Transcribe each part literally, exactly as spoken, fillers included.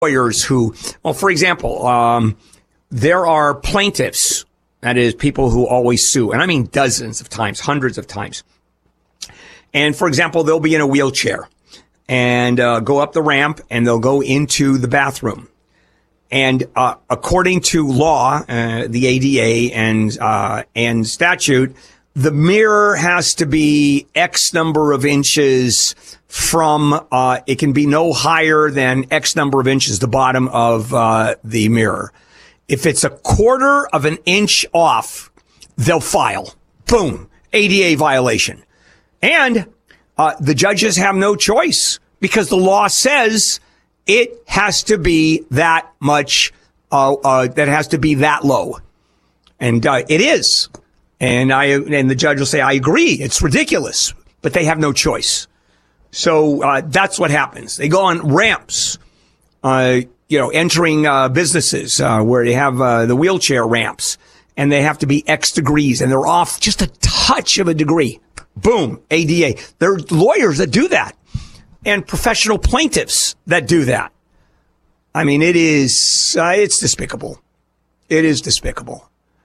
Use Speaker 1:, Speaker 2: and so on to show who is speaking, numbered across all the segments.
Speaker 1: lawyers who, well, for example, um, there are plaintiffs, that is, people who always sue, and I mean dozens of times, hundreds of times. And for example, they'll be in a wheelchair and uh, go up the ramp and they'll go into the bathroom. And uh, according to law, uh, the A D A and uh, and statute, the mirror has to be X number of inches from, uh, it can be no higher than X number of inches, the bottom of uh, the mirror. If it's a quarter of an inch off, they'll file. Boom. A D A violation. And uh, the judges have no choice because the law says it has to be that much, uh, uh, that has to be that low. And uh, it is. And I and the judge will say, I agree, it's ridiculous, but they have no choice. So uh, that's what happens. They go on ramps, uh, you know, entering uh, businesses uh, where they have uh, the wheelchair ramps, and they have to be X degrees, and they're off just a touch of a degree. Boom, A D A. There are lawyers that do that, and professional plaintiffs that do that. I mean, it is, uh, it's despicable. It is despicable.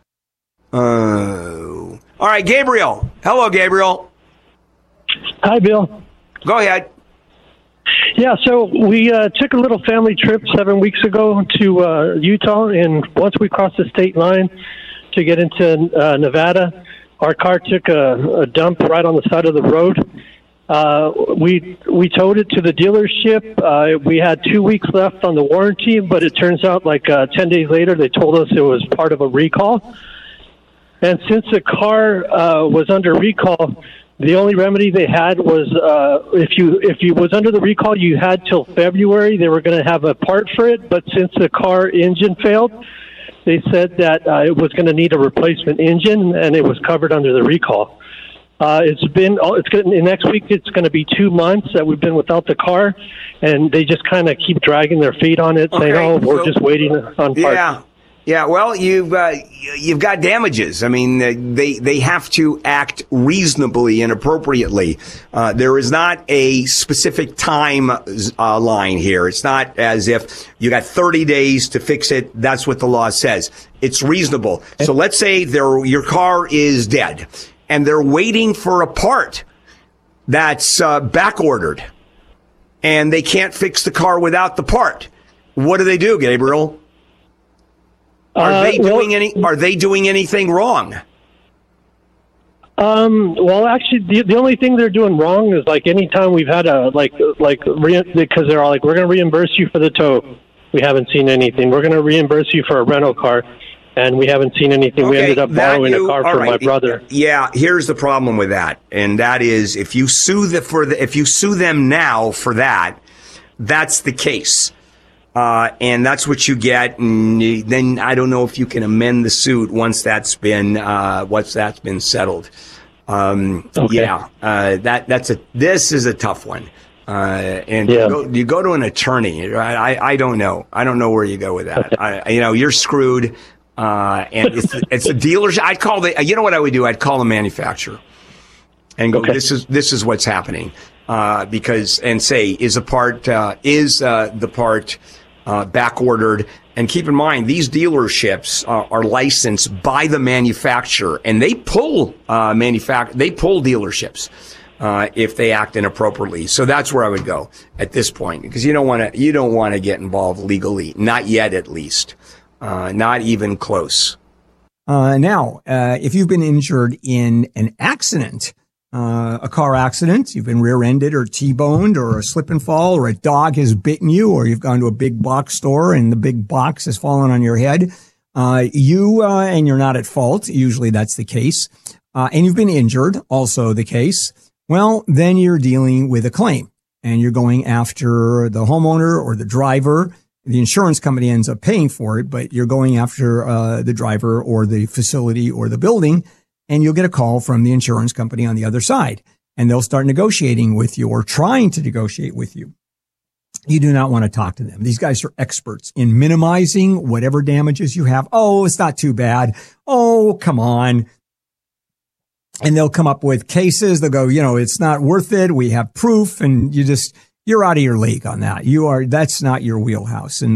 Speaker 1: Oh. All right, Gabriel. Hello, Gabriel.
Speaker 2: Hi, Bill.
Speaker 1: Go ahead.
Speaker 2: Yeah, so we uh, took a little family trip seven weeks ago to uh, Utah, and once we crossed the state line to get into uh, Nevada, our car took a, a dump right on the side of the road. Uh, we we towed it to the dealership. Uh, we had two weeks left on the warranty, but it turns out like uh, ten days later they told us it was part of a recall. And since the car uh, was under recall, the only remedy they had was uh, if you if you was under the recall, you had till February. They were going to have a part for it, but since the car engine failed, they said that uh, it was going to need a replacement engine, and it was covered under the recall. Uh, it's been it's going next week. It's going to be two months that we've been without the car, and they just kind of keep dragging their feet on it,
Speaker 1: okay,
Speaker 2: saying, "Oh, we're
Speaker 1: so,
Speaker 2: just waiting on parts."
Speaker 1: Yeah. Yeah, well, you've uh, you've got damages. I mean, uh, they they have to act reasonably and appropriately. Uh, there is not a specific time uh, line here. It's not as if you got thirty days to fix it. That's what the law says. It's reasonable. So let's say there your car is dead, and they're waiting for a part that's uh, back ordered, and they can't fix the car without the part. What do they do, Gabriel? Are they doing
Speaker 2: uh, well,
Speaker 1: any? Are they doing anything wrong?
Speaker 2: Um. Well, actually, the the only thing they're doing wrong is like anytime we've had a like like re- because they're all like, we're going to reimburse you for the tow. We haven't seen anything. We're going to reimburse you for a rental car, and we haven't seen anything. Okay, we ended up borrowing you, a car from right. my brother.
Speaker 1: Yeah. Here's the problem with that, and that is if you sue the for the if you sue them now for that, that's the case. Uh, and that's what you get. And then I don't know if you can amend the suit once that's been, uh, once that's been settled. Um, okay. yeah, uh, that, that's a, this is a tough one. Uh, and yeah. you, go, you go to an attorney, right? I, I don't know. I don't know where you go with that. I, you know, you're screwed. Uh, and it's, it's a dealership. I'd call the, you know what I would do? I'd call the manufacturer and go, okay. this is, this is what's happening. Uh, because, and say, is a part, uh, is, uh, the part, Uh, back ordered. And keep in mind, these dealerships uh, are licensed by the manufacturer, and they pull uh, manufact they pull dealerships uh, if they act inappropriately. So that's where I would go at this point, because you don't want to you don't want to get involved legally, not yet at least, uh, not even close.
Speaker 3: Uh, now, uh, if you've been injured in an accident. Uh, a car accident, you've been rear-ended or T-boned or a slip and fall or a dog has bitten you or you've gone to a big box store and the big box has fallen on your head. Uh, you, uh, and you're not at fault. Usually that's the case. Uh, and you've been injured, also the case. Well, then you're dealing with a claim and you're going after the homeowner or the driver. The insurance company ends up paying for it, but you're going after, uh, the driver or the facility or the building. And you'll get a call from the insurance company on the other side, and they'll start negotiating with you or trying to negotiate with you. You do not want to talk to them. These guys are experts in minimizing whatever damages you have. Oh, it's not too bad. Oh, come on. And they'll come up with cases. They'll go, you know, it's not worth it. We have proof. And you just, you're out of your league on that. You are, that's not your wheelhouse. And